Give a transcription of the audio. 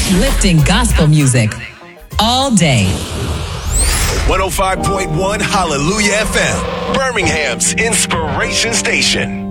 Uplifting gospel music. All day. 105.1 Hallelujah FM, Birmingham's inspiration station.